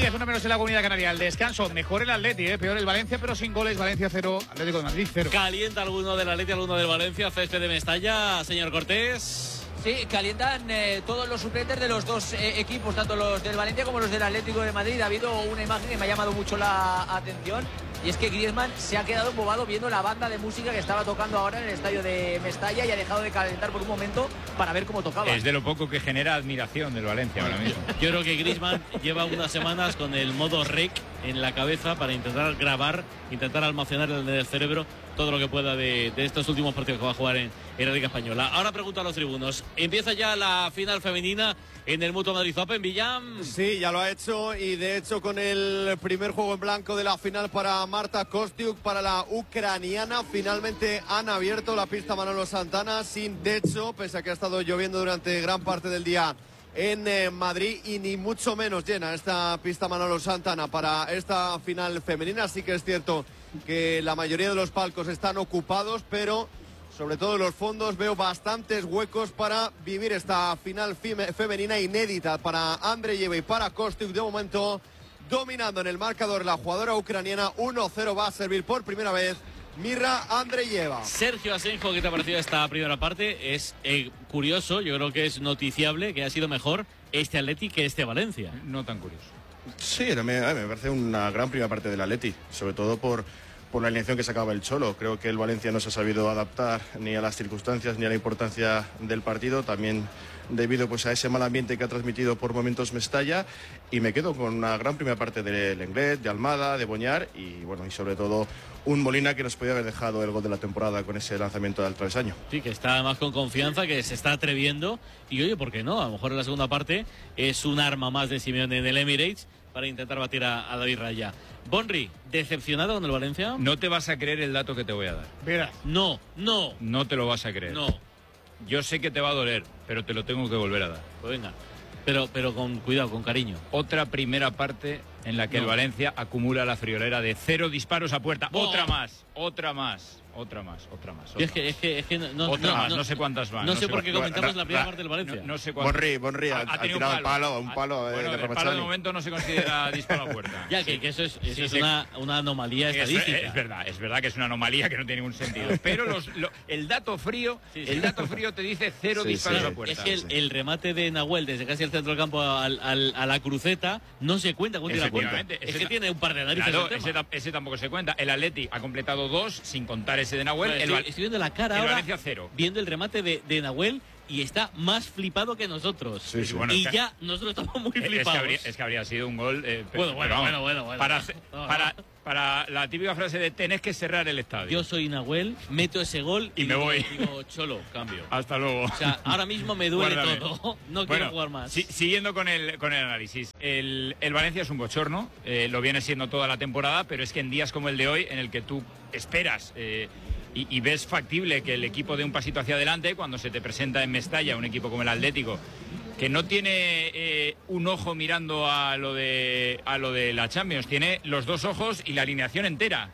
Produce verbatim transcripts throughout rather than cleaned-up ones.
diez, una menos en la Comunidad Canaria. El descanso, mejor el Atleti, ¿eh? Peor el Valencia, pero sin goles. Valencia cero, Atlético de Madrid cero. ¿Calienta alguno del Atleti, alguno del Valencia? Césped de Mestalla, señor Cortés. Sí, calientan eh, todos los suplentes de los dos eh, equipos, tanto los del Valencia como los del Atlético de Madrid. Ha habido una imagen que me ha llamado mucho la atención, y es que Griezmann se ha quedado embobado viendo la banda de música que estaba tocando ahora en el estadio de Mestalla y ha dejado de calentar por un momento para ver cómo tocaba. Es de lo poco que genera admiración del Valencia ahora mismo. Yo creo que Griezmann lleva unas semanas con el modo rec en la cabeza para intentar grabar, intentar almacenar en el cerebro todo lo que pueda de, de estos últimos partidos que va a jugar en, en la Liga Española. Ahora pregunto a los tribunos. ¿Empieza ya la final femenina en el Mutua Madrid Open, Villam? Sí, ya lo ha hecho, y de hecho con el primer juego en blanco de la final para Marta Kostyuk, para la ucraniana. Finalmente han abierto la pista Manolo Santana sin techo, pese a que ha estado lloviendo durante gran parte del día en eh, Madrid, y ni mucho menos llena esta pista Manolo Santana para esta final femenina. Así que es cierto que la mayoría de los palcos están ocupados, pero sobre todo en los fondos veo bastantes huecos para vivir esta final femenina inédita para Andreyeva y para Kostyuk. De momento dominando en el marcador la jugadora ucraniana. Uno cero va a servir por primera vez Mirra Andreyeva. Sergio Asenjo, ¿qué te ha parecido esta primera parte? Es eh, curioso, yo creo que es noticiable que ha sido mejor este Atleti que este Valencia. No tan curioso. Sí, me, me parece una gran primera parte del Atleti, sobre todo por, por la alineación que sacaba el Cholo. Creo que el Valencia no se ha sabido adaptar ni a las circunstancias ni a la importancia del partido, también debido pues a ese mal ambiente que ha transmitido por momentos Mestalla, y me quedo con una gran primera parte del Lenglet, de Almada, de Boñar, y bueno, y sobre todo un Molina que nos podía haber dejado el gol de la temporada con ese lanzamiento del travesaño. Sí, que está más con confianza, que se está atreviendo, y oye, ¿por qué no? A lo mejor en la segunda parte es un arma más de Simeone en el Emirates para intentar batir a, a David Raya. Bonri, ¿decepcionado con el Valencia? No te vas a creer el dato que te voy a dar. Verás. No, no. No te lo vas a creer. No. Yo sé que te va a doler, pero te lo tengo que volver a dar. Pues venga. Pero, pero con cuidado, con cariño. Otra primera parte en la que no. el Valencia acumula la friolera de cero disparos a puerta. Oh. Otra más, otra más, otra más, otra más. Otra es, que, es que, es que no, otra no, más, no, no sé cuántas van. No, no sé sé por qué cuántas, comentamos ra, la primera ra, parte del Valencia. No, no sé cuántas. Bonri, Bonri, ha, ha, ha tirado un palo, un palo. Ha, eh, bueno, de el palo de momento no se considera disparo a puerta. Ya, que, que eso es, eso sí, es sí. Una, una anomalía Eso estadística. Es, es verdad, es verdad que es una anomalía que no tiene ningún sentido. Pero los, lo, el dato frío, sí, sí. el dato frío te dice cero sí, disparos sí. a puerta. Es que el, el remate de Nahuel desde casi el centro del campo al, al, a la cruceta no se cuenta con la cuenta. Es que tiene un par de narices. Claro, ese, ese tampoco se cuenta. El Atleti ha completado dos, sin contar ese de Nahuel. Bueno, el, estoy, estoy viendo la cara el ahora, Valencia cero. Viendo el remate de, de Nahuel, y está más flipado que nosotros. Sí, sí. Bueno, y es que, ya nosotros estamos muy flipados. Es que habría, es que habría sido un gol. Eh, bueno, bueno, vamos, bueno, bueno, bueno. Para, para, para la típica frase de tenés que cerrar el estadio. Yo soy Nahuel, meto ese gol y, y me digo, voy. Digo, cholo, cambio. Hasta luego. O sea, ahora mismo me duele Guárdame. todo. No bueno, quiero jugar más. Si, siguiendo con el, con el análisis. El, el Valencia es un bochorno. Eh, lo viene siendo toda la temporada, pero es que en días como el de hoy, en el que tú esperas. Eh, Y, y ves factible que el equipo dé un pasito hacia adelante cuando se te presenta en Mestalla un equipo como el Atlético, que no tiene eh, un ojo mirando a lo de a lo de la Champions, tiene los dos ojos y la alineación entera.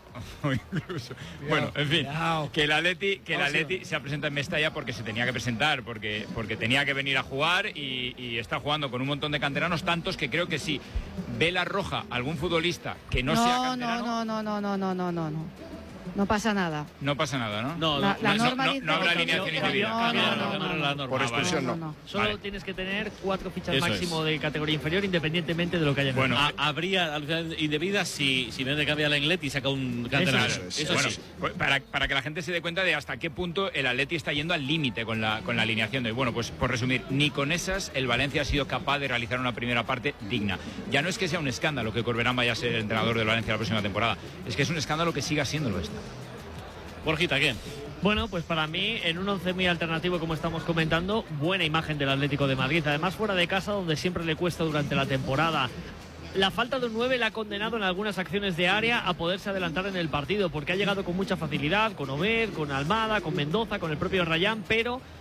Incluso. Bueno, en fin, que el Atleti, que el Atleti se ha presentado en Mestalla porque se tenía que presentar, porque, porque tenía que venir a jugar, y, y está jugando con un montón de canteranos, tantos que creo que si ve la roja algún futbolista que no, no sea canterano... No, no, no, no, no, no, no, no. No pasa nada. No pasa nada, ¿no? No, la, no, la no, norma no, dice no habrá que alineación no, indebida. no, no, no, no, no, no, por expulsión no. no, no. Solo Vale. tienes que tener cuatro fichas Eso máximo es. de categoría inferior, independientemente de lo que haya en Bueno, el Ha- habría alineación indebida si si me cambia la Englet y saca un canterano. Eso es. Eso bueno, sí. pues para, para que la gente se dé cuenta de hasta qué punto el Atleti está yendo al límite con la, con la alineación de hoy. Bueno, pues por resumir, ni con esas el Valencia ha sido capaz de realizar una primera parte digna. Ya no es que sea un escándalo que Corberán vaya a ser el entrenador del Valencia la próxima temporada, es que es un escándalo que siga siéndolo esto. Borjita, ¿qué? Bueno, pues para mí, en un once muy alternativo, como estamos comentando, buena imagen del Atlético de Madrid. Además, fuera de casa, donde siempre le cuesta durante la temporada. La falta de un nueve le ha condenado en algunas acciones de área a poderse adelantar en el partido, porque ha llegado con mucha facilidad, con Obed, con Almada, con Mendoza, con el propio Rayán, pero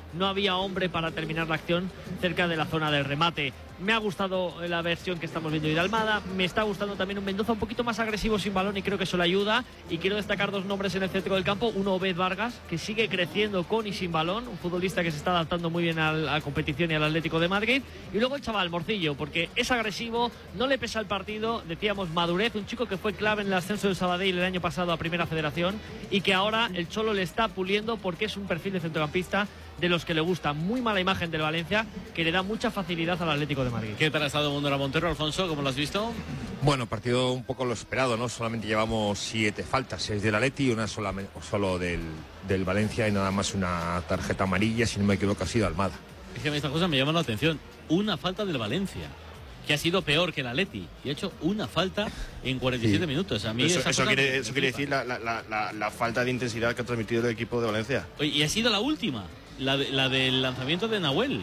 no había hombre para terminar la acción cerca de la zona del remate. Me ha gustado la versión que estamos viendo hoy de Almada, me está gustando también un Mendoza un poquito más agresivo sin balón y creo que eso le ayuda. Y quiero destacar dos nombres en el centro del campo, uno Obed Vargas, que sigue creciendo con y sin balón, un futbolista que se está adaptando muy bien a la competición y al Atlético de Madrid, y luego el chaval Morcillo, porque es agresivo, no le pesa el partido, decíamos madurez, un chico que fue clave en el ascenso del Sabadell el año pasado a Primera Federación y que ahora el Cholo le está puliendo porque es un perfil de centrocampista de los que le gusta. Muy mala imagen del Valencia, que le da mucha facilidad al Atlético de Madrid. ¿Qué tal ha estado Mondora Montero, Alfonso? ¿Cómo lo has visto? Bueno, partido un poco lo esperado, ¿no? Solamente llevamos siete faltas, seis del Atleti y una sola, solo del, del Valencia y nada más una tarjeta amarilla, si no me equivoco ha sido Almada. Es que a mí esta cosa me llama la atención. Una falta del Valencia, que ha sido peor que el Atleti, y ha hecho una falta en cuarenta y siete sí. minutos. A mí eso, esa eso, cosa quiere, me, eso me quiere decir la, la, la, la falta de intensidad que ha transmitido el equipo de Valencia. Oye, y ha sido la última, la, de, la del lanzamiento de Nahuel.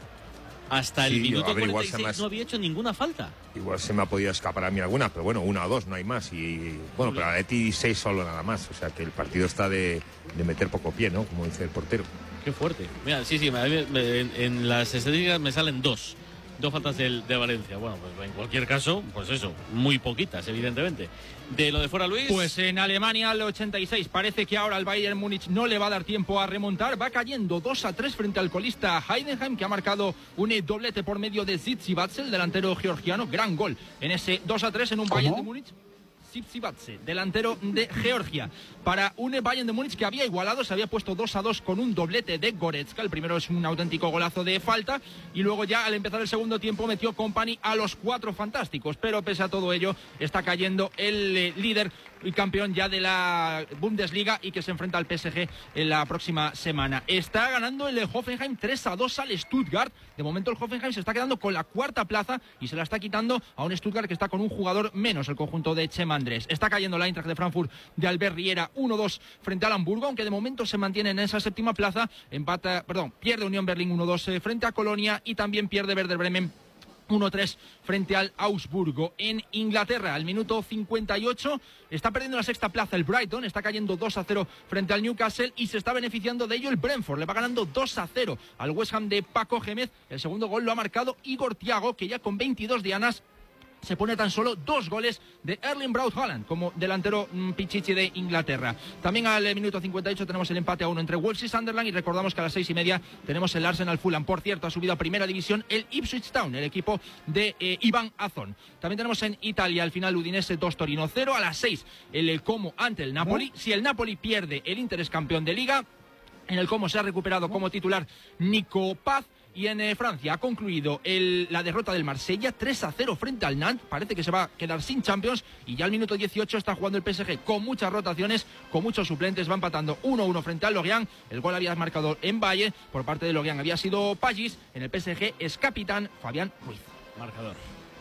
Hasta el sí, minuto ver, cuarenta y seis más, no había hecho ninguna falta. Igual se me ha podido escapar a mí alguna, pero bueno, una o dos, no hay más. Y bueno, pero Atleti seis solo nada más. O sea que el partido está de, de meter poco pie, ¿no? Como dice el portero. Qué fuerte. Mira, sí, sí, me, me, en, en las estadísticas me salen dos. Dos faltas del, de Valencia. Bueno, pues en cualquier caso, pues eso, muy poquitas, evidentemente. De lo de fuera, Luis. Pues en Alemania al ochenta y seis parece que ahora al Bayern Múnich no le va a dar tiempo a remontar. Va cayendo dos a tres frente al colista Heidenheim, que ha marcado un doblete por medio de Tsitsibatse, el delantero georgiano. Gran gol en ese dos a tres en un ¿Cómo? Bayern de Múnich. Tsitsibatse, delantero de Georgia, para un Bayern de Múnich que había igualado, se había puesto dos a dos con un doblete de Goretzka. El primero es un auténtico golazo de falta y luego ya al empezar el segundo tiempo metió Kompany a los cuatro fantásticos, pero pese a todo ello está cayendo el eh, líder y campeón ya de la Bundesliga y que se enfrenta al P S G en la próxima semana. Está ganando el Hoffenheim tres a dos al Stuttgart. De momento el Hoffenheim se está quedando con la cuarta plaza y se la está quitando a un Stuttgart que está con un jugador menos, el conjunto de Chema Andrés. Está cayendo la Eintracht de Frankfurt de Albert Riera uno dos frente al Hamburgo, aunque de momento se mantiene en esa séptima plaza. Empata, perdón, pierde Unión Berlín uno dos eh, frente a Colonia y también pierde Werder Bremen uno tres frente al Augsburgo. En Inglaterra, al minuto cincuenta y ocho, está perdiendo la sexta plaza el Brighton, está cayendo dos a cero frente al Newcastle y se está beneficiando de ello el Brentford, le va ganando dos a cero al West Ham de Paco Gémez. El segundo gol lo ha marcado Igor Thiago, que ya con veintidós dianas se pone tan solo dos goles de Erling Braut Haaland como delantero mmm, pichichi de Inglaterra. También al eh, minuto cincuenta y ocho tenemos el empate a uno entre Wolves y Sunderland y recordamos que a las seis y media tenemos el Arsenal Fulham. Por cierto, ha subido a primera división el Ipswich Town, el equipo de eh, Iván Azón. También tenemos en Italia al final Udinese dos Torino cero. A las seis el, el Como ante el Napoli. Si el Napoli pierde, el Inter es campeón de Liga. En el Como se ha recuperado como titular Nico Paz. Y en eh, Francia ha concluido el, la derrota del Marsella tres a cero frente al Nantes. Parece que se va a quedar sin Champions. Y ya al minuto dieciocho está jugando el P S G con muchas rotaciones, con muchos suplentes. Va empatando uno a uno frente al Lorient. El gol había marcado en Valle. Por parte de Lorient había sido Pagis. En el P S G es capitán Fabián Ruiz. Marcador.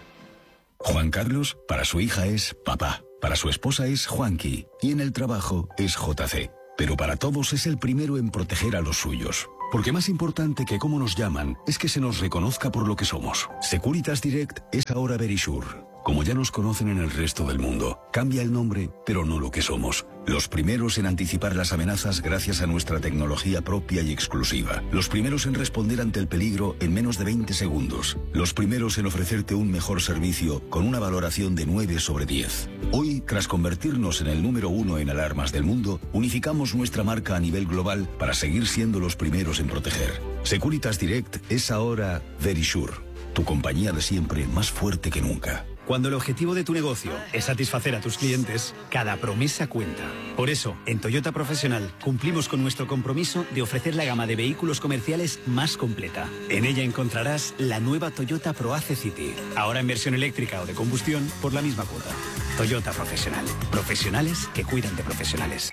Juan Carlos, para su hija es papá. Para su esposa es Juanqui. Y en el trabajo es J C. Pero para todos es el primero en proteger a los suyos. Porque más importante que cómo nos llaman es que se nos reconozca por lo que somos. Securitas Direct es ahora Verisure. Como ya nos conocen en el resto del mundo, cambia el nombre, pero no lo que somos. Los primeros en anticipar las amenazas gracias a nuestra tecnología propia y exclusiva. Los primeros en responder ante el peligro en menos de veinte segundos. Los primeros en ofrecerte un mejor servicio con una valoración de nueve sobre diez. Hoy, tras convertirnos en el número uno en alarmas del mundo, unificamos nuestra marca a nivel global para seguir siendo los primeros en proteger. Securitas Direct es ahora Verisure, tu compañía de siempre más fuerte que nunca. Cuando el objetivo de tu negocio es satisfacer a tus clientes, cada promesa cuenta. Por eso, en Toyota Profesional cumplimos con nuestro compromiso de ofrecer la gama de vehículos comerciales más completa. En ella encontrarás la nueva Toyota ProAce City, ahora en versión eléctrica o de combustión por la misma cuota. Toyota Profesional. Profesionales que cuidan de profesionales.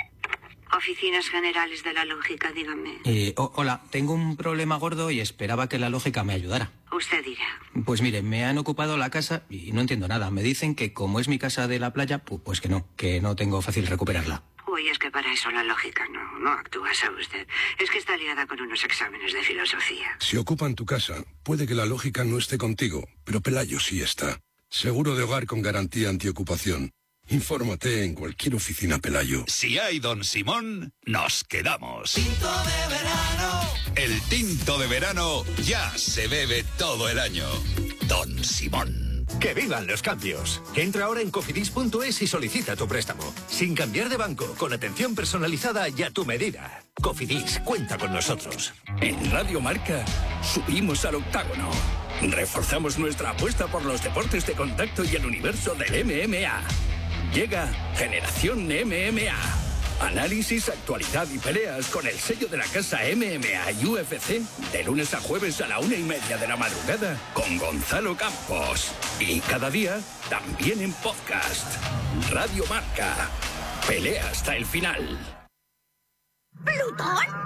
Oficinas Generales de la Lógica, dígame. Eh, oh, hola, tengo un problema gordo y esperaba que la lógica me ayudara. Usted dirá. Pues mire, me han ocupado la casa y no entiendo nada. Me dicen que como es mi casa de la playa, pues que no, que no tengo fácil recuperarla. Uy, es que para eso la lógica no, no actúa, ¿sabe usted? Es que está liada con unos exámenes de filosofía. Si ocupan tu casa, puede que la lógica no esté contigo, pero Pelayo sí está. Seguro de hogar con garantía antiocupación. Infórmate en cualquier oficina Pelayo. Si hay Don Simón, nos quedamos. Tinto de verano. El tinto de verano ya se bebe todo el año. Don Simón. ¡Que vivan los cambios! Entra ahora en cofidis punto es y solicita tu préstamo. Sin cambiar de banco, con atención personalizada y a tu medida. Cofidis, cuenta con nosotros. En Radio Marca, subimos al octágono. Reforzamos nuestra apuesta por los deportes de contacto y el universo del M M A. Llega Generación M M A. Análisis, actualidad y peleas con el sello de la casa M M A y U F C de lunes a jueves a la una y media de la madrugada con Gonzalo Campos. Y cada día también en podcast. Radio Marca. Pelea hasta el final. ¿Plutón?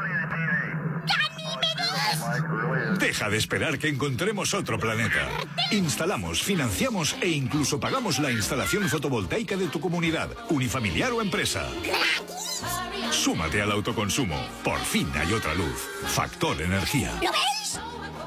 Deja de esperar que encontremos otro planeta. Instalamos, financiamos e incluso pagamos la instalación fotovoltaica de tu comunidad, unifamiliar o empresa. Súmate al autoconsumo. Por fin hay otra luz. Factor Energía. ¿Lo veis?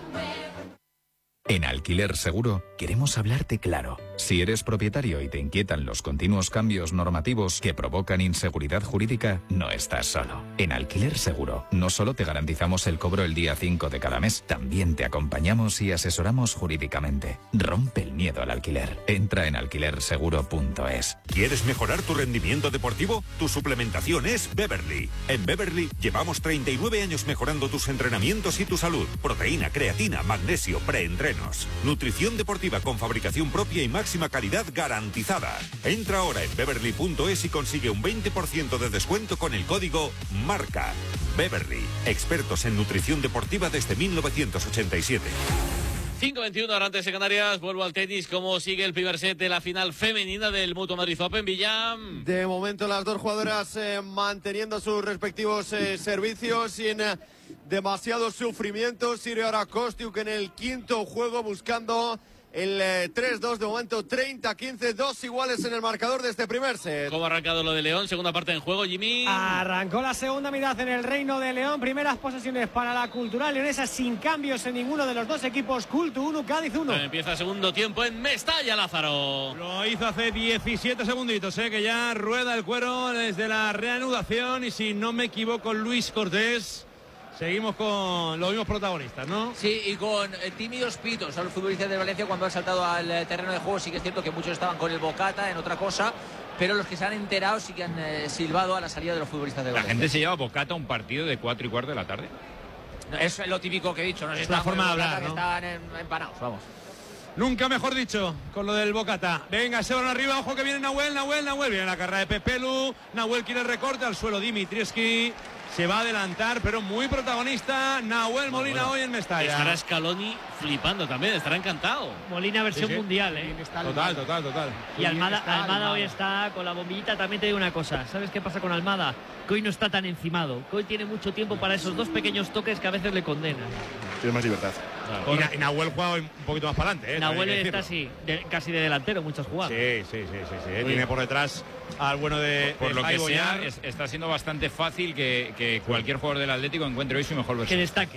En Alquiler Seguro queremos hablarte claro. Si eres propietario y te inquietan los continuos cambios normativos que provocan inseguridad jurídica, no estás solo. En Alquiler Seguro no solo te garantizamos el cobro el día cinco de cada mes, también te acompañamos y asesoramos jurídicamente. Rompe el miedo al alquiler. Entra en alquiler seguro punto es. ¿Quieres mejorar tu rendimiento deportivo? Tu suplementación es Beverly. En Beverly llevamos treinta y nueve años mejorando tus entrenamientos y tu salud. Proteína, creatina, magnesio, preentrenos. Nutrición deportiva con fabricación propia y máxima calidad garantizada. Entra ahora en beverly punto es y consigue un veinte por ciento de descuento con el código MARCA. Beverly, expertos en nutrición deportiva desde mil novecientos ochenta y siete. cinco veintiuno ahora antes de Canarias. Vuelvo al tenis. ¿Cómo sigue el primer set de la final femenina del Mutua Madrid Open, Villam? De momento las dos jugadoras eh, manteniendo sus respectivos eh, servicios sin eh, demasiado sufrimiento. Sigue ahora Kostiuk en el quinto juego buscando el eh, tres dos. De momento treinta quince, dos iguales en el marcador de este primer set. ¿Cómo ha arrancado lo de León? Segunda parte en juego, Jimmy. Arrancó la segunda mitad en el Reino de León. Primeras posesiones para la Cultural Leonesa sin cambios en ninguno de los dos equipos. Cultu uno, Cádiz uno. Empieza segundo tiempo en Mestalla, Lázaro. Lo hizo hace diecisiete segunditos, ¿eh? Que ya rueda el cuero desde la reanudación. Y si no me equivoco, Luis Cortés. Seguimos con los mismos protagonistas, ¿no? Sí, y con eh, tímidos pitos a los futbolistas de Valencia cuando han saltado al eh, terreno de juego. Sí que es cierto que muchos estaban con el bocata en otra cosa, pero los que se han enterado sí que han eh, silbado a la salida de los futbolistas de La Valencia. gente se lleva bocata a un partido de cuatro y cuarto de la tarde. No, es lo típico que he dicho, no sé Es si una estaban forma con el de bocata, hablar, que ¿no? estaban en- empanados, vamos. Nunca mejor dicho, con lo del bocata. Venga, se van arriba, ojo que viene Nahuel, Nahuel, Nahuel. Viene la carrera de Pepelu. Nahuel quiere el recorte al suelo. Dimitrievski se va a adelantar, pero muy protagonista. Nahuel Molina Bueno, hoy en Mestalla. Estará Scaloni flipando también, estará encantado. Molina versión Sí, sí. mundial, ¿eh? Total, total, total. Y Almada, Está Almada Almada. hoy está con la bombillita. También te digo una cosa. ¿Sabes qué pasa con Almada? Que hoy no está tan encimado. Que hoy tiene mucho tiempo para esos dos pequeños toques que a veces le condenan. Tiene más libertad. Y, Na- y Nahuel juega hoy un poquito más para adelante, ¿eh? Nahuel También hay que está decirlo. así, de- casi de delantero, muchas jugadas. Sí, sí, sí, sí, sí. Muy Tiene bien. por detrás al bueno de, Por de lo Jai que sea, Boñar. es- está siendo bastante fácil que, que cualquier jugador del Atlético encuentre hoy su mejor versión. Que destaque.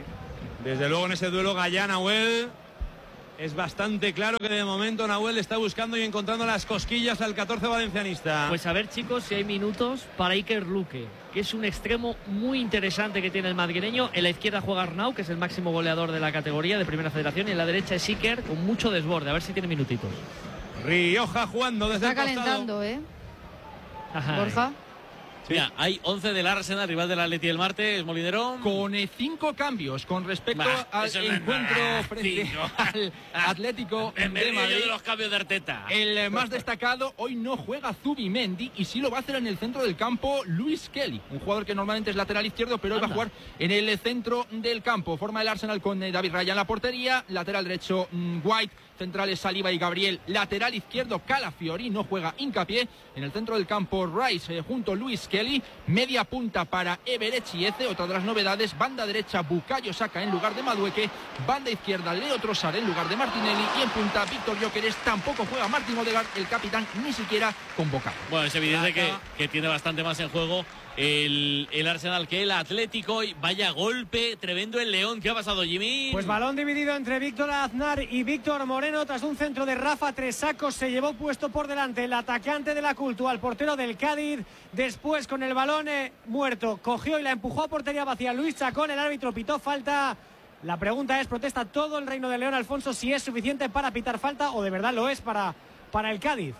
Desde luego en ese duelo Gallá Nahuel es bastante claro que de momento Nahuel está buscando y encontrando las cosquillas al catorce valencianista. Pues a ver, chicos, si hay minutos para Iker Luque, que es un extremo muy interesante que tiene el madrileño. En la izquierda juega Arnau, que es el máximo goleador de la categoría de Primera Federación, y en la derecha es Iker con mucho desborde. A ver si tiene minutitos. Rioja jugando desde Está el costado. calentando, ¿eh? Ajá. Borja. Mira, hay once del Arsenal, rival del Atleti el martes, Molinero. Con eh, cinco cambios con respecto Bah, al eso no es encuentro nada. frente Cinco. al Atlético En de medio Madrid. de los cambios de Arteta. El eh, más destacado, hoy no juega Zubimendi y sí lo va a hacer en el centro del campo Luis Kelly, un jugador que normalmente es lateral izquierdo, pero hoy va a jugar en el centro del campo. Forma el Arsenal con eh, David Raya en la portería, lateral derecho mm, White, centrales Saliba y Gabriel, lateral izquierdo Calafiori, no juega Hincapié, en el centro del campo Rice eh, junto a Luis Kelly, media punta para Eberechieze, otra de las novedades, banda derecha Bukayo Saka en lugar de Madueque, banda izquierda Leo Trossard en lugar de Martinelli y en punta Víctor Gyökeres. Tampoco juega Martín Odegaard, el capitán, ni siquiera convocado. Bueno, es evidente que, que tiene bastante más en juego el, el Arsenal que el Atlético. Y vaya golpe tremendo el León. ¿Qué ha pasado, Jimmy? Pues balón dividido entre Víctor Aznar y Víctor Moreno tras un centro de Rafa Tresacos. Se llevó puesto por delante el atacante de la Cultu al portero del Cádiz. Después, con el balón eh, muerto, cogió y la empujó a portería vacía Luis Chacón. El árbitro pitó falta. La pregunta es, ¿protesta todo el Reino de León, Alfonso, si es suficiente para pitar falta o de verdad lo es para, para el Cádiz?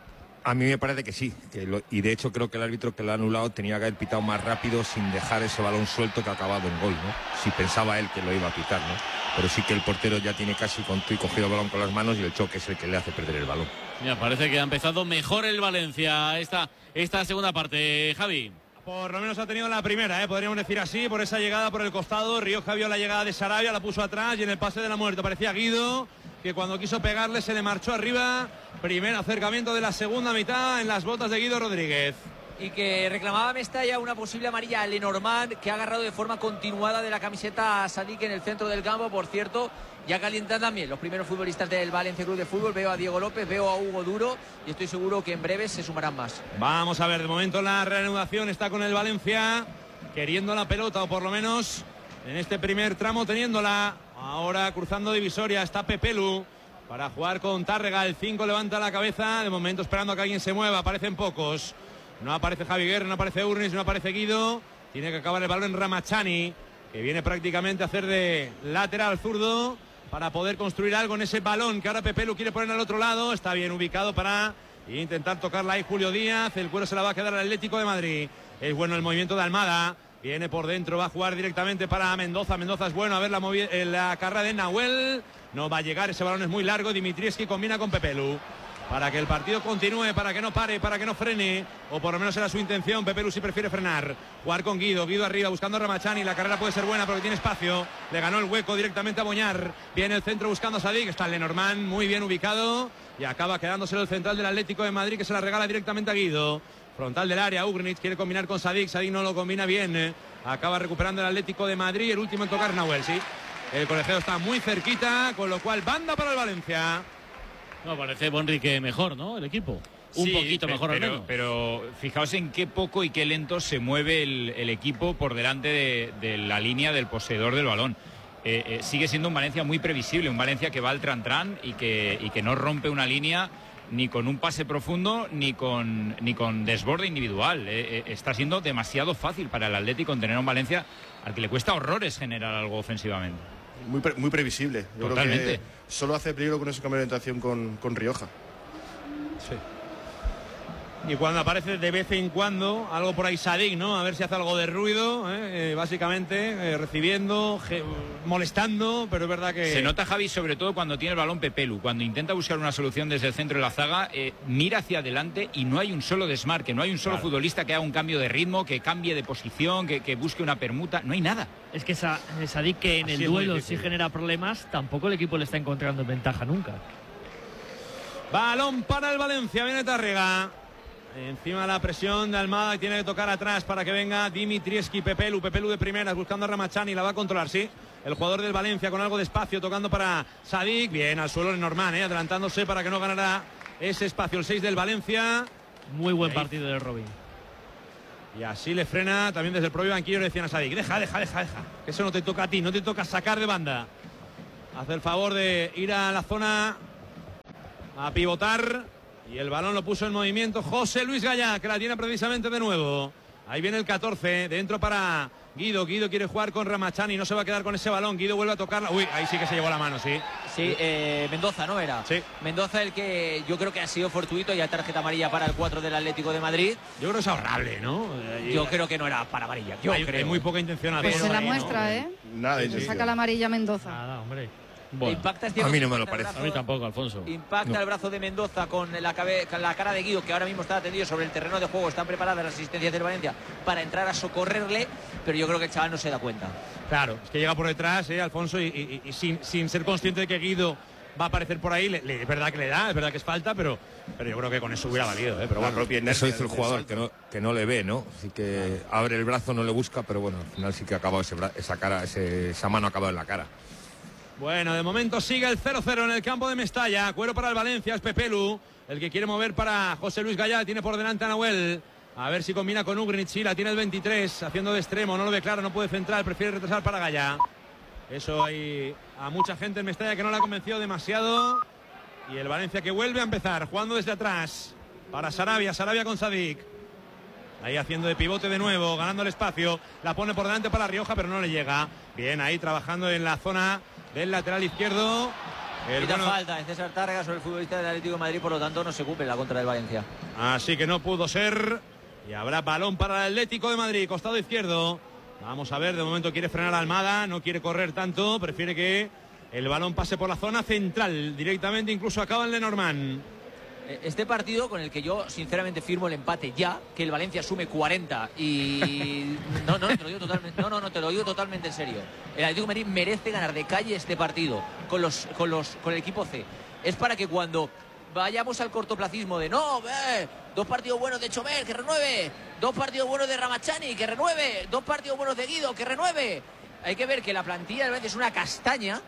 A mí me parece que sí, que lo, y de hecho creo que el árbitro que lo ha anulado tenía que haber pitado más rápido sin dejar ese balón suelto que ha acabado en gol, ¿no? Si pensaba él que lo iba a pitar, ¿no? Pero sí que el portero ya tiene casi con y cogido el balón con las manos y el choque es el que le hace perder el balón. Ya parece que ha empezado mejor el Valencia esta, esta segunda parte, Javi. Por lo menos ha tenido la primera, ¿eh? Podríamos decir así, por esa llegada por el costado. Rioja vio la llegada de Sarabia, la puso atrás y en el pase de la muerte parecía Guido, que cuando quiso pegarle se le marchó arriba. Primer acercamiento de la segunda mitad en las botas de Guido Rodríguez. Y que reclamaba Mestalla una posible amarilla a Lenormand, que ha agarrado de forma continuada de la camiseta a Sadik en el centro del campo. Por cierto, ya calientan también los primeros futbolistas del Valencia Club de Fútbol. Veo a Diego López, veo a Hugo Duro y estoy seguro que en breve se sumarán más. Vamos a ver, de momento la reanudación está con el Valencia, queriendo la pelota, o por lo menos en este primer tramo teniéndola. Ahora cruzando divisoria está Pepelu para jugar con Tárrega. El cinco levanta la cabeza, de momento esperando a que alguien se mueva. Aparecen pocos. No aparece Javi Guerra, no aparece Urnis, no aparece Guido. Tiene que acabar el balón en Ramachani, que viene prácticamente a hacer de lateral zurdo para poder construir algo en ese balón que ahora Pepelu quiere poner al otro lado. Está bien ubicado para intentar tocarla ahí Julio Díaz. El cuero se la va a quedar al Atlético de Madrid. Es bueno el movimiento de Almada. Viene por dentro, va a jugar directamente para Mendoza. Mendoza es bueno, a ver la, la carrera de Nahuel. No va a llegar, ese balón es muy largo. Dimitrievski combina con Pepelu para que el partido continúe, para que no pare, para que no frene, o por lo menos era su intención. Pepelu sí prefiere frenar. Jugar con Guido, Guido arriba buscando a Ramachani. La carrera puede ser buena porque tiene espacio. Le ganó el hueco directamente a Boñar. Viene el centro buscando a Sadik. Está Lenormand muy bien ubicado y acaba quedándoselo el central del Atlético de Madrid, que se la regala directamente a Guido. Frontal del área, Ugrinic quiere combinar con Sadik. Sadik no lo combina bien. Eh. Acaba recuperando el Atlético de Madrid. El último en tocar Nahuel, sí. El colegiado está muy cerquita, con lo cual banda para el Valencia. No, parece Bonrique mejor, ¿no? El equipo. Un sí, poquito mejor pero, al menos. Pero fijaos en qué poco y qué lento se mueve el, el equipo por delante de, de la línea del poseedor del balón. Eh, eh, sigue siendo un Valencia muy previsible, un Valencia que va al tran-tran y que, y que no rompe una línea ni con un pase profundo ni con, ni con desborde individual. Eh, eh, está siendo demasiado fácil para el Atlético tener un Valencia al que le cuesta horrores generar algo ofensivamente. Muy, pre muy previsible. Yo Totalmente. Creo que solo hace peligro con esa complementación con, con Rioja. Sí. Y cuando aparece de vez en cuando algo por ahí Sadik, ¿no? A ver si hace algo de ruido, ¿eh? Eh, básicamente eh, recibiendo, molestando, pero es verdad que... Se nota, Javi, sobre todo cuando tiene el balón Pepelu, cuando intenta buscar una solución desde el centro de la zaga, eh, mira hacia adelante y no hay un solo desmarque, no hay un solo claro. futbolista que haga un cambio de ritmo, que cambie de posición, que, que busque una permuta, no hay nada. Es que esa, Sadik, que en Así el duelo sí genera problemas, tampoco el equipo le está encontrando en ventaja nunca. Balón para el Valencia, viene Tárrega. Encima de la presión de Almada y tiene que tocar atrás para que venga Dimitrievski. Pepelu, Pepelu de primeras buscando a Ramachani, la va a controlar, sí. El jugador del Valencia con algo de espacio tocando para Sadik. Bien, al suelo Lenormand, ¿eh? adelantándose para que no ganara ese espacio el seis del Valencia. Muy buen partido de Robin. Y así le frena también desde el propio banquillo, le decían a Sadik, deja, deja, deja, deja. Que eso no te toca a ti, no te toca sacar de banda. Hace el favor de ir a la zona a pivotar. Y el balón lo puso en movimiento José Luis Gallá, que la tiene precisamente de nuevo. Ahí viene el catorce, dentro para Guido. Guido quiere jugar con Ramachani, no se va a quedar con ese balón. Guido vuelve a tocarla. Uy, ahí sí que se llevó la mano, sí. Sí, eh, Mendoza, ¿no era? Sí. Mendoza, el que yo creo que ha sido fortuito y hay tarjeta amarilla para el cuatro del Atlético de Madrid. Yo creo que es ahorrable, ¿no? Yo y... creo que no era para amarilla. Yo hay, creo. Hay muy poca intención. Pues se la muestra, ¿eh? Nada de Saca la amarilla Mendoza. Nada, hombre. Bueno, impacta a mí no me lo parece. Brazo, a mí tampoco, Alfonso. Impacta no. el brazo de Mendoza con la, con la cara de Guido, que ahora mismo está atendido sobre el terreno de juego. Están preparadas las asistencias del Valencia para entrar a socorrerle, pero yo creo que el chaval no se da cuenta. Claro, es que llega por detrás, ¿eh, Alfonso? Y, y, y sin, sin ser consciente de que Guido va a aparecer por ahí, le, le, es verdad que le da, es verdad que es falta, pero, pero yo creo que con eso hubiera valido, ¿eh? Pero bueno, eso hizo el jugador, que no, que no le ve, ¿no? Así que claro. abre el brazo, no le busca, pero bueno, al final sí que ha acabado ese, esa, cara, ese, esa mano ha acabado en la cara. Bueno, de momento sigue el cero cero en el campo de Mestalla. Cuero para el Valencia, es Pepelu, el que quiere mover para José Luis Gallá. Tiene por delante a Nahuel. A ver si combina con Ugrinic. Sí, la tiene el veintitrés, haciendo de extremo. No lo ve claro, no puede centrar, prefiere retrasar para Gaya. Eso hay a mucha gente en Mestalla que no la ha convencido demasiado. Y el Valencia que vuelve a empezar, jugando desde atrás. Para Sarabia, Sarabia con Sadik. Ahí haciendo de pivote de nuevo, ganando el espacio. La pone por delante para Rioja, pero no le llega. Bien, ahí trabajando en la zona del lateral izquierdo. El bueno... falta en César Tárrega sobre el futbolista del Atlético de Madrid, por lo tanto no se cumple la contra del Valencia. Así que no pudo ser. Y habrá balón para el Atlético de Madrid, costado izquierdo. Vamos a ver, de momento quiere frenar a Almada, no quiere correr tanto, prefiere que el balón pase por la zona central, directamente incluso acaba en Lenormand. Este partido con el que yo sinceramente firmo el empate ya, que el Valencia sume cuarenta y... No, no, te lo digo totalmente, no, no, no, te lo digo totalmente en serio. El Atlético de Madrid merece ganar de calle este partido con, los, con, los, con el equipo C. Es para que cuando vayamos al cortoplacismo de no, eh, dos partidos buenos de Chomel, que renueve, dos partidos buenos de Ramachani, que renueve, dos partidos buenos de Guido, que renueve. Hay que ver que la plantilla del Valencia es una castaña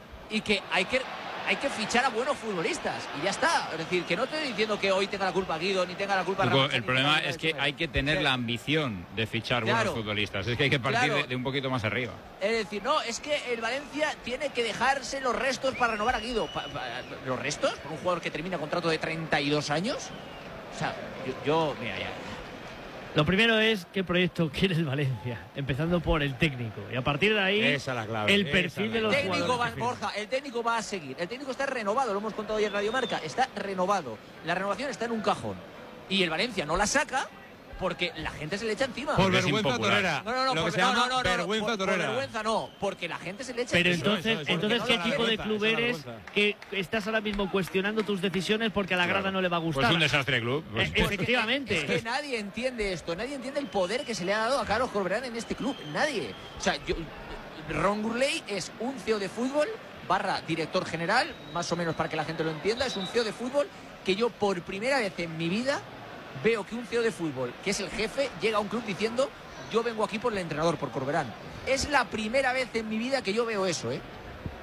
y que hay que... hay que fichar a buenos futbolistas y ya está. Es decir, que no estoy diciendo que hoy tenga la culpa Guido ni tenga la culpa Hugo, Ramón. El problema es que hay que tener sí. la ambición de fichar claro. buenos futbolistas. Es que hay que partir claro. de, de un poquito más arriba. Es decir, no, es que el Valencia tiene que dejarse los restos para renovar a Guido. Pa, pa, ¿Los restos? ¿Por un jugador que termina contrato de treinta y dos años? O sea, yo, yo mira, ya... Lo primero es qué proyecto quiere el Valencia, empezando por el técnico. Y a partir de ahí, esa la clave, el perfil de los el técnico jugadores. Va, Borja, el técnico va a seguir. El técnico está renovado, lo hemos contado hoy en Radio Marca. Está renovado. La renovación está en un cajón. Y el Valencia no la saca porque la gente se le echa encima. Por vergüenza torera. No, no, no, Lo por, que se llama no, no, no, vergüenza por, torera. Por vergüenza no, porque la gente se le echa Pero encima. entonces, eso, eso, entonces no ¿qué la tipo de vergüenza, club eres que estás ahora mismo cuestionando tus decisiones porque a la grada claro. no le va a gustar? Pues un desastre de club. Pues, eh, efectivamente. Es que nadie entiende esto, nadie entiende el poder que se le ha dado a Carlos Corberán en este club. Nadie. O sea, yo, Ron Gurley es un C E O de fútbol barra director general, más o menos para que la gente lo entienda, es un C E O de fútbol que yo por primera vez en mi vida veo que un C E O de fútbol, que es el jefe, llega a un club diciendo yo vengo aquí por el entrenador, por Corberán. Es la primera vez en mi vida que yo veo eso, ¿eh?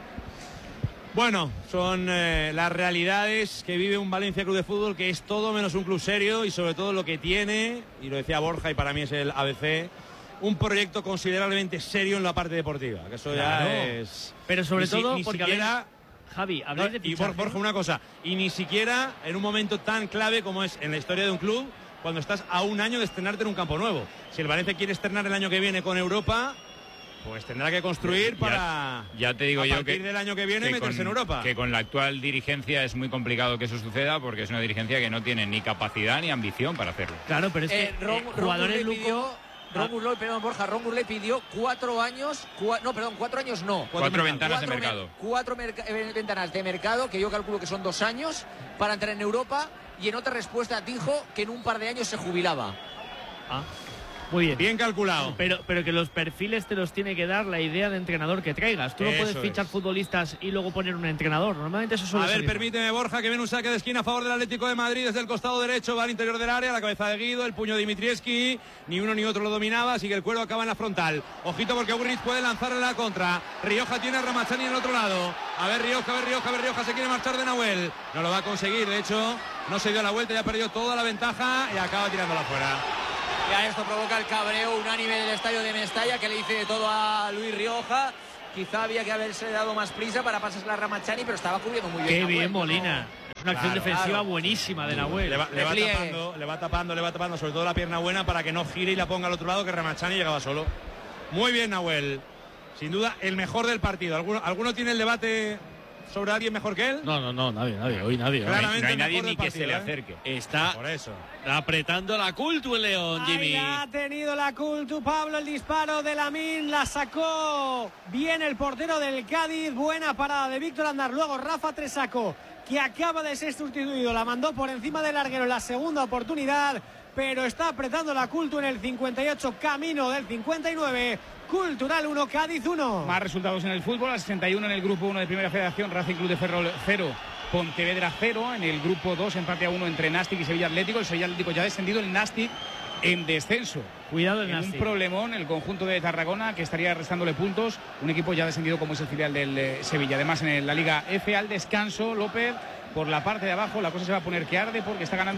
Bueno, son eh, las realidades que vive un Valencia Club de Fútbol, que es todo menos un club serio y sobre todo lo que tiene, y lo decía Borja y para mí es el A B C, un proyecto considerablemente serio en la parte deportiva, que eso claro. ya es... Pero sobre ni todo si, ni porque siquiera... Javi, habláis no, de y fichaje. Borja, una cosa, y ni siquiera en un momento tan clave como es en la historia de un club, cuando estás a un año de estrenarte en un campo nuevo. Si el Valencia quiere estrenar el año que viene con Europa, pues tendrá que construir ya, para ya te digo a yo partir que, del año que viene que meterse con, en Europa. Que con la actual dirigencia es muy complicado que eso suceda porque es una dirigencia que no tiene ni capacidad ni ambición para hacerlo. Claro, pero es eh, que Ron, eh, jugadores Ron Luco... Ron Gurley, perdón, Borja, Ron Gurley pidió cuatro años, cua, no, perdón, cuatro años no. Cuatro, cuatro ventanas cuatro de mercado. Me, cuatro merc ventanas de mercado, que yo calculo que son dos años, para entrar en Europa, y en otra respuesta dijo que en un par de años se jubilaba. Ah, muy bien. Bien calculado. Pero, pero que los perfiles te los tiene que dar la idea de entrenador que traigas. Tú no eso puedes fichar es. futbolistas y luego poner un entrenador. Normalmente eso suele A ver, ser permíteme, Borja, que viene un saque de esquina a favor del Atlético de Madrid desde el costado derecho, va al interior del área, la cabeza de Guido, el puño de Dimitrievski, ni uno ni otro lo dominaba, así que el cuero acaba en la frontal. Ojito porque Ugrinic puede lanzar en la contra. Rioja tiene a Ramachani en el otro lado. A ver Rioja, a ver Rioja, a ver Rioja, se quiere marchar de Nahuel. No lo va a conseguir, de hecho, no se dio la vuelta, ya perdió toda la ventaja y acaba tirándola fuera. Ya esto provoca el cabreo unánime del estadio de Mestalla, que le dice de todo a Luis Rioja. Quizá había que haberse dado más prisa para pasarse la Ramachani, pero estaba cubriendo muy bien. Qué Nahuel, bien, Molina. ¿no? Es una acción Claro, defensiva claro. buenísima de Nahuel. Le va, le va tapando, le va tapando, le va tapando, sobre todo la pierna buena para que no gire y la ponga al otro lado, que Ramachani llegaba solo. Muy bien, Nahuel. Sin duda, el mejor del partido. ¿Alguno, ¿alguno tiene el debate sobre alguien mejor que él? No, no, no, nadie, nadie. Hoy nadie. No hay, no hay nadie ni partido, que se le ¿eh? acerque. Está por eso apretando la cultu el León, Jimmy. Ahí ha tenido la cultu Pablo, el disparo de Lamine, la sacó bien el portero del Cádiz, buena parada de Víctor Aznar, luego Rafa Tresaco, que acaba de ser sustituido, la mandó por encima del larguero en la segunda oportunidad, pero está apretando la cultu en el cincuenta y ocho, camino del cincuenta y nueve. Cultural uno, Cádiz uno. Más resultados en el fútbol, al sesenta y uno en el grupo uno de Primera Federación, Racing Club de Ferrol cero, Pontevedra cero. En el grupo dos, empate a uno entre Nastic y Sevilla Atlético. El Sevilla Atlético ya ha descendido, el Nastic en descenso. Cuidado el en Nastic. Un problemón el conjunto de Tarragona, que estaría restándole puntos. Un equipo ya descendido como es el filial del eh, Sevilla. Además, en la Liga F, al descanso, López, por la parte de abajo, la cosa se va a poner que arde porque está ganando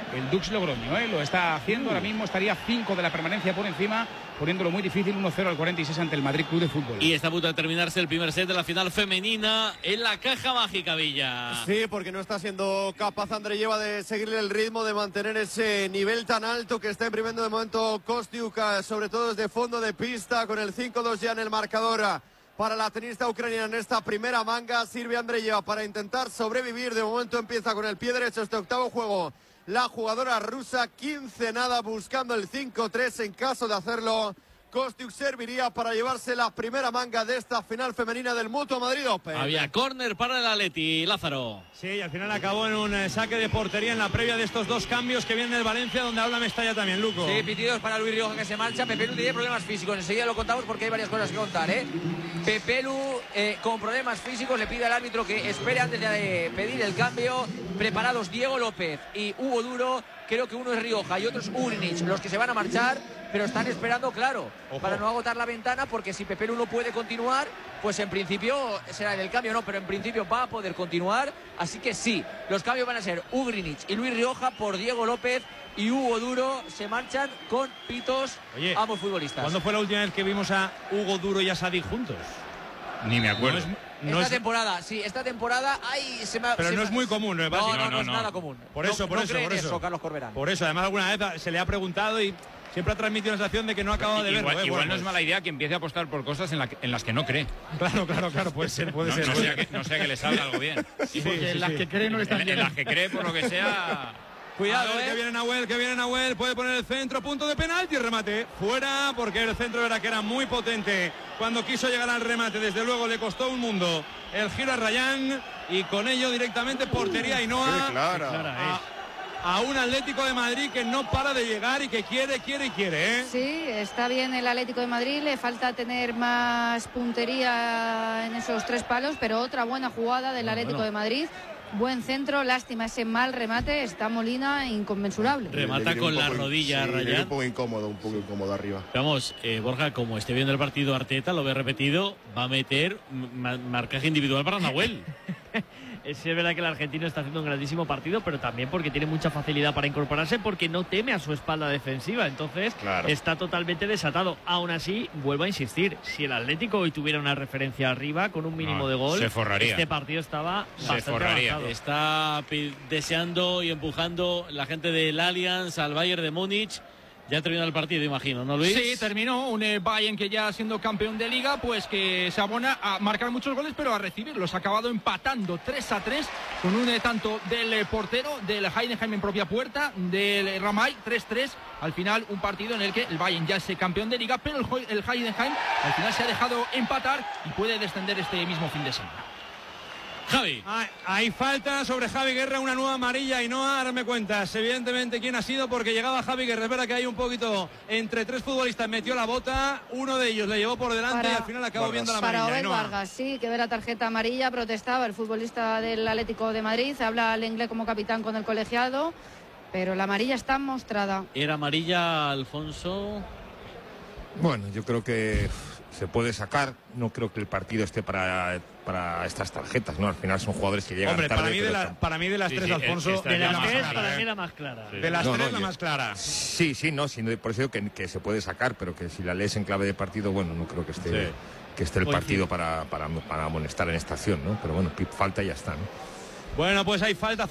el Dux Logroño, ¿eh? Lo está haciendo, ahora mismo estaría cinco de la permanencia por encima, poniéndolo muy difícil, uno cero al cuarenta y seis ante el Madrid Club de Fútbol. Y está a punto de terminarse el primer set de la final femenina en la Caja Mágica, Villa. Sí, porque no está siendo capaz Andreyeva de seguirle el ritmo, de mantener ese nivel tan alto que está imprimiendo de momento Kostiuk, sobre todo desde fondo de pista, con el cinco dos ya en el marcador para la tenista ucraniana en esta primera manga. Sirve Andreyeva para intentar sobrevivir. De momento empieza con el pie derecho este octavo juego la jugadora rusa, quince nada, buscando el cinco tres. En caso de hacerlo, Kostiuk serviría para llevarse la primera manga de esta final femenina del Mutua Madrid Open. Había córner para el Atleti, Lázaro. Sí, y al final acabó en un eh, saque de portería en la previa de estos dos cambios que vienen del Valencia, donde habla Mestalla también, Luco. Sí, pitidos para Luis Rioja, que se marcha. Pepelu tiene problemas físicos, enseguida lo contamos porque hay varias cosas que contar, ¿eh? Pepelu eh, con problemas físicos le pide al árbitro que espere antes de pedir el cambio. Preparados Diego López y Hugo Duro. Creo que uno es Rioja y otro es Ugrinic, los que se van a marchar, pero están esperando, claro, Ojo. para no agotar la ventana, porque si Pepelu no puede continuar, pues en principio será en el cambio, no, pero en principio va a poder continuar, así que sí, los cambios van a ser Ugrinic y Luis Rioja por Diego López y Hugo Duro. Se marchan con pitos. Oye, ambos futbolistas. ¿Cuándo fue la última vez que vimos a Hugo Duro y a Sadik juntos? Ni me acuerdo. No es, no esta es... temporada, sí, esta temporada, ay, se me ha, Pero se no me... es muy común, ¿no? No, no, no, no, no es nada común. Por no, eso, por no eso, creen por eso. eso, Carlos Corberán. Por eso, además alguna vez se le ha preguntado y siempre ha transmitido la sensación de que no ha acabado de verlo. Igual, ¿eh? igual bueno, no es mala idea que empiece a apostar por cosas en, la que, en las que no cree. Claro, claro, claro, puede ser, puede no, ser. No sea, que, no sea que le salga algo bien. Sí, porque sí, en las sí. que cree no le están en, en las que cree, por lo que sea... Cuidado, ver, eh. que viene Nahuel, que viene Nahuel, puede poner el centro, punto de penalti y remate. Fuera, porque el centro era que era muy potente cuando quiso llegar al remate. Desde luego le costó un mundo el giro a Rayán y con ello directamente portería Ainhoa. Qué clara. Qué clara a, a un Atlético de Madrid que no para de llegar y que quiere, quiere y quiere, ¿eh? Sí, está bien el Atlético de Madrid, le falta tener más puntería en esos tres palos, pero otra buena jugada del Atlético bueno. de Madrid. Buen centro, lástima ese mal remate, está Molina inconmensurable. Remata con la rodilla, sí, Rayán. Un poco incómodo, un poco incómodo arriba. Vamos, eh, Borja, como esté viendo el partido Arteta, lo ve repetido, va a meter ma marcaje individual para Nahuel. Sí, es verdad que el argentino está haciendo un grandísimo partido, pero también porque tiene mucha facilidad para incorporarse, porque no teme a su espalda defensiva, entonces claro. está totalmente desatado. Aún así, vuelvo a insistir, si el Atlético hoy tuviera una referencia arriba con un mínimo no, de gol, se forraría. Este partido estaba se bastante forraría. avanzado. Está deseando y empujando la gente del Allianz al Bayern de Múnich. Ya terminó el partido, imagino, ¿no, Luis? Sí, terminó. Un eh, Bayern que ya siendo campeón de Liga, pues que se abona a marcar muchos goles, pero a recibirlos. Ha acabado empatando tres a tres con un eh, tanto del eh, portero, del Heidenheim en propia puerta, del eh, Ramay, tres tres. Al final, un partido en el que el Bayern ya es eh, campeón de Liga, pero el, el Heidenheim al final se ha dejado empatar y puede descender este mismo fin de semana. Javi. Hay, hay falta sobre Javi Guerra, una nueva amarilla y no a darme cuentas evidentemente quién ha sido, porque llegaba Javi Guerra. Es verdad que hay un poquito entre tres futbolistas, metió la bota, uno de ellos le llevó por delante para, y al final acabó Vargas. viendo la para amarilla. Para Obed Vargas, sí, que ve la tarjeta amarilla, protestaba el futbolista del Atlético de Madrid, habla al inglés como capitán con el colegiado, pero la amarilla está mostrada. ¿Era amarilla, Alfonso? Bueno, yo creo que se puede sacar, no creo que el partido esté para, para estas tarjetas, ¿no? Al final son jugadores que llegan Hombre, tarde. para mí, de la, para mí de las sí, tres, sí, Alfonso, de las tres, clara, para ¿eh? mí la más clara. Sí. De las no, tres, no, la yo, más clara. Sí, sí, no, sí, por eso digo que, que se puede sacar, pero que si la lees en clave de partido, bueno, no creo que esté, sí. que esté el Hoy partido sí. para, para, para amonestar en esta acción, ¿no? Pero bueno, falta y ya está, ¿no? Bueno, pues hay falta.